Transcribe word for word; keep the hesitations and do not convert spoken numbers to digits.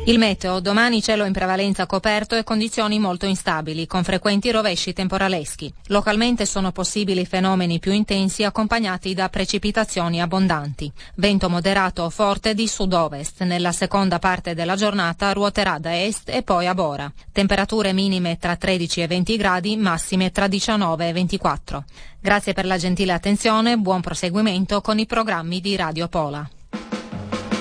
Il meteo: domani cielo in prevalenza coperto e condizioni molto instabili, con frequenti rovesci temporaleschi. Localmente sono possibili fenomeni più intensi accompagnati da precipitazioni abbondanti. Vento moderato o forte di sud-ovest. Nella seconda parte della giornata ruoterà da est e poi a Bora. Temperature minime tra tredici e venti gradi, massime tra diciannove e ventiquattro. Grazie per la gentile attenzione, buon proseguimento con i programmi di Radio Pola.